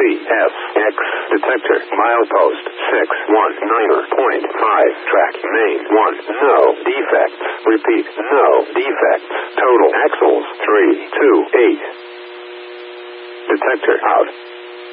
CSX detector. Milepost 619.5. Track main 1. No defects. Repeat, no defects. Total axles 328. Detector out.